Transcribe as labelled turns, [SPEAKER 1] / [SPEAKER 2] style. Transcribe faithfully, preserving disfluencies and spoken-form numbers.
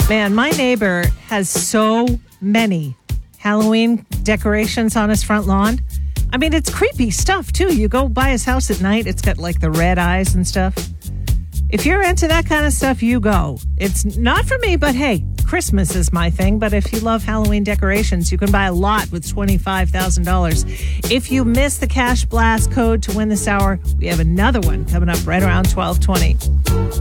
[SPEAKER 1] Man, my neighbor has so many Halloween decorations on his front lawn. I mean, it's creepy stuff, too. You go by his house at night, it's got like the red eyes and stuff. If you're into that kind of stuff, you go. It's not for me, but hey, Christmas is my thing. But if you love Halloween decorations, you can buy a lot with twenty-five thousand dollars. If you miss the Cash Blast code to win this hour, we have another one coming up right around twelve twenty.